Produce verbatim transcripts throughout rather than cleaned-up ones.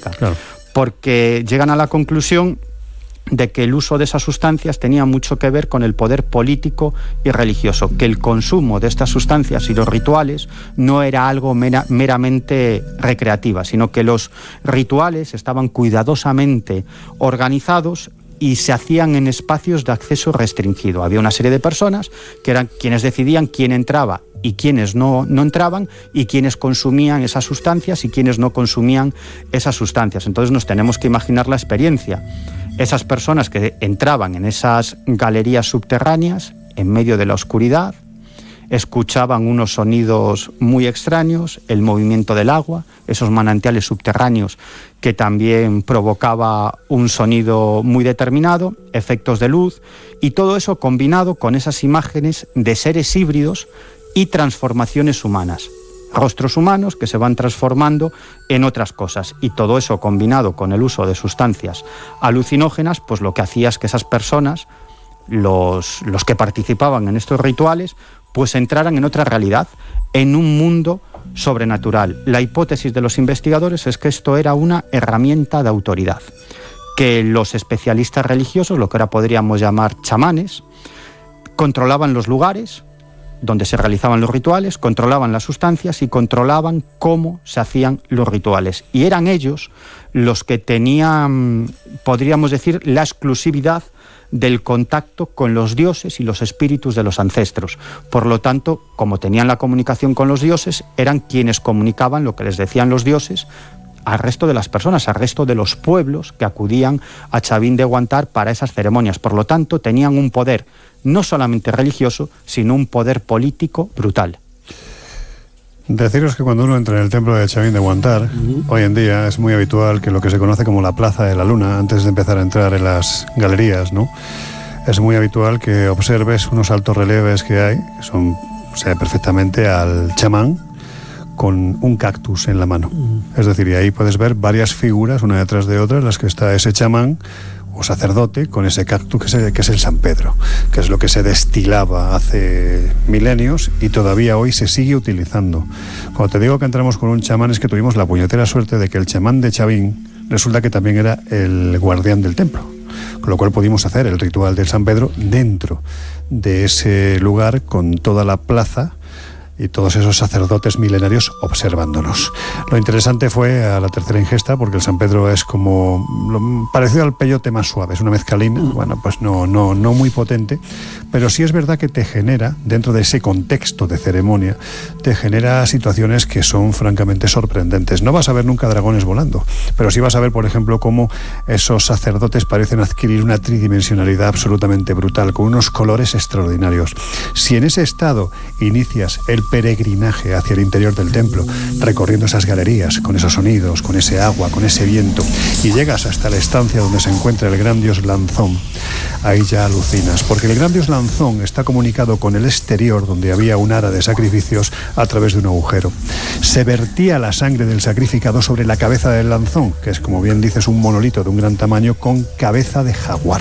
científica, claro. porque llegan a la conclusión de que el uso de esas sustancias tenía mucho que ver con el poder político y religioso, que el consumo de estas sustancias y los rituales no era algo mera, meramente recreativa, sino que los rituales estaban cuidadosamente organizados y se hacían en espacios de acceso restringido. Había una serie de personas que eran quienes decidían quién entraba y quienes no, no entraban, y quienes consumían esas sustancias y quienes no consumían esas sustancias. Entonces nos tenemos que imaginar la experiencia. Esas personas que entraban en esas galerías subterráneas, en medio de la oscuridad, escuchaban unos sonidos muy extraños, el movimiento del agua, esos manantiales subterráneos que también provocaba un sonido muy determinado, efectos de luz, y todo eso combinado con esas imágenes de seres híbridos y transformaciones humanas. Rostros humanos que se van transformando en otras cosas, y todo eso combinado con el uso de sustancias alucinógenas, pues lo que hacía es que esas personas, los, los que participaban en estos rituales, pues entraran en otra realidad, en un mundo sobrenatural. La hipótesis de los investigadores es que esto era una herramienta de autoridad, que los especialistas religiosos, lo que ahora podríamos llamar chamanes, controlaban los lugares donde se realizaban los rituales, controlaban las sustancias y controlaban cómo se hacían los rituales. Y eran ellos los que tenían, podríamos decir, la exclusividad del contacto con los dioses y los espíritus de los ancestros. Por lo tanto, como tenían la comunicación con los dioses, eran quienes comunicaban lo que les decían los dioses al resto de las personas, al resto de los pueblos que acudían a Chavín de Guantar para esas ceremonias. Por lo tanto, tenían un poder no solamente religioso, sino un poder político brutal. Deciros que cuando uno entra en el templo de Chavín de Guantar, uh-huh. hoy en día es muy habitual que lo que se conoce como la Plaza de la Luna, antes de empezar a entrar en las galerías, ¿no? Es muy habitual que observes unos altos relieves que hay, que son, se ve perfectamente al chamán con un cactus en la mano. Uh-huh. Es decir, y ahí puedes ver varias figuras, una detrás de otra, en las que está ese chamán o sacerdote con ese cactus que es, el, que es el San Pedro, que es lo que se destilaba hace milenios y todavía hoy se sigue utilizando. Cuando te digo que entramos con un chamán es que tuvimos la puñetera suerte de que el chamán de Chavín resulta que también era el guardián del templo, con lo cual pudimos hacer el ritual del San Pedro dentro de ese lugar con toda la plaza y todos esos sacerdotes milenarios observándonos. Lo interesante fue a la tercera ingesta, porque el San Pedro es como lo, parecido al peyote más suave, es una mezcalina, bueno, pues no, no, no muy potente, pero sí es verdad que te genera, dentro de ese contexto de ceremonia, te genera situaciones que son francamente sorprendentes. No vas a ver nunca dragones volando, pero sí vas a ver, por ejemplo, cómo esos sacerdotes parecen adquirir una tridimensionalidad absolutamente brutal, con unos colores extraordinarios. Si en ese estado inicias el peregrinaje hacia el interior del templo, recorriendo esas galerías, con esos sonidos, con ese agua, con ese viento, y llegas hasta la estancia donde se encuentra el gran dios Lanzón, ahí ya alucinas, porque el gran dios Lanzón está comunicado con el exterior, donde había un ara de sacrificios, a través de un agujero. Se vertía la sangre del sacrificado sobre la cabeza del Lanzón, que es, como bien dices, un monolito de un gran tamaño con cabeza de jaguar.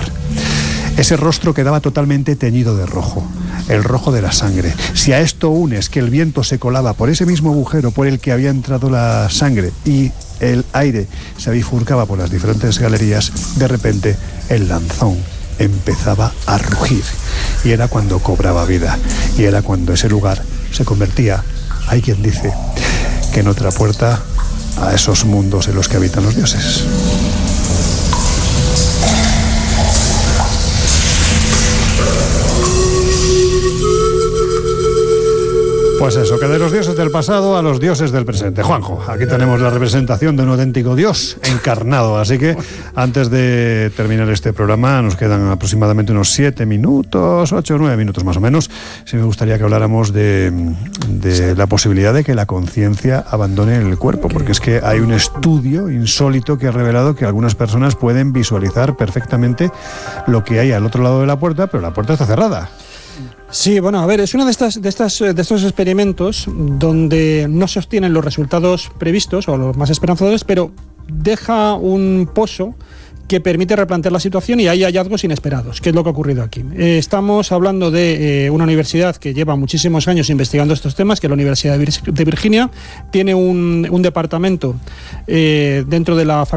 Ese rostro quedaba totalmente teñido de rojo, el rojo de la sangre. Si a esto unes que el viento se colaba por ese mismo agujero por el que había entrado la sangre y el aire se bifurcaba por las diferentes galerías, de repente el Lanzón empezaba a rugir. Y era cuando cobraba vida. Y era cuando ese lugar se convertía, hay quien dice, que en otra puerta a esos mundos en los que habitan los dioses. Pues eso, que de los dioses del pasado a los dioses del presente. Juanjo, aquí tenemos la representación de un auténtico dios encarnado, así que antes de terminar este programa, nos quedan aproximadamente unos siete minutos, ocho o nueve minutos más o menos. Sí me gustaría que habláramos de, de la posibilidad de que la conciencia abandone el cuerpo, porque es que hay un estudio insólito que ha revelado que algunas personas pueden visualizar perfectamente lo que hay al otro lado de la puerta, pero la puerta está cerrada. Sí, bueno, a ver, es uno de estas, de estas, de estos experimentos donde no se obtienen los resultados previstos o los más esperanzadores, pero deja un pozo que permite replantear la situación y hay hallazgos inesperados, que es lo que ha ocurrido aquí. Eh, estamos hablando de eh, una universidad que lleva muchísimos años investigando estos temas, que es la Universidad de Virginia. Tiene un, un departamento eh, dentro de la facultad